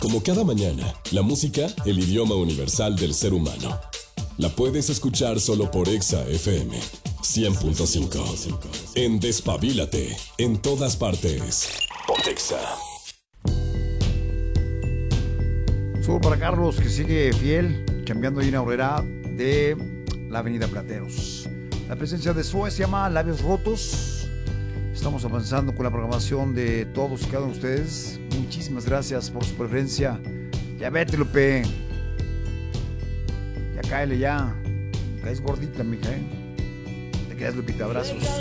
Como cada mañana, la música, el idioma universal del ser humano. La puedes escuchar solo por Exa FM 100.5. En Despabilate, en todas partes. Pontexa. Saludos para Carlos, que sigue fiel, cambiando ahí en Aurrera de la Avenida Plateros. La presencia de Zoe se llama Labios Rotos. Estamos avanzando con la programación de todos y cada uno de ustedes. Muchísimas gracias por su preferencia. Ya vete, Lupe. Ya cáele ya. Caes gordita, mija, ¿eh? Te quedas, Lupita. Abrazos.